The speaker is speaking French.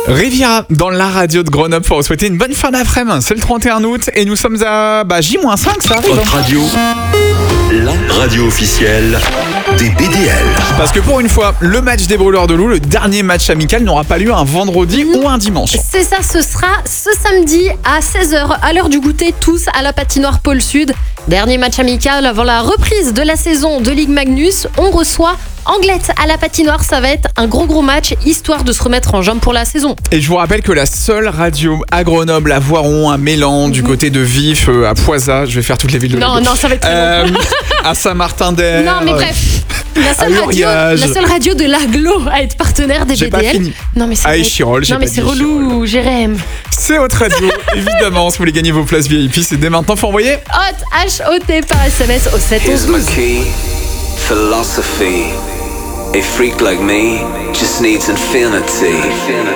Riviera dans la radio de Grenoble pour vous souhaiter une bonne fin d'après-midi. C'est le 31 août et nous sommes à J-5, ça arrive. Votre radio, la radio officielle des BDL. Parce que pour une fois, le match des Brûleurs de Loup, le dernier match amical, n'aura pas lieu un vendredi ou un dimanche. C'est ça, ce sera ce samedi à 16h, à l'heure du goûter, tous à la patinoire Pôle Sud. Dernier match amical avant la reprise de la saison de Ligue Magnus. On reçoit Anglette à la patinoire. Ça va être un gros match, histoire de se remettre en jambes pour la saison. Et je vous rappelle que la seule radio à Grenoble, à Voiron, à Mélan, du côté de Vif, à Poisat, je vais faire toutes les villes de Non, ça va être très long. À Saint-Martin-d'Air. Non, mais bref. La seule radio de l'Aglo à être partenaire des J'ai BDL. Pas fini. Non, mais c'est à Échirol, non, mais c'est relou, Jérém. C'est Hot Radio, évidemment. Si vous voulez gagner vos places VIP, c'est dès maintenant. Faut envoyer Hot, H-O-T par SMS au 7 11 12. Philosophy. A freak like me just needs infinity.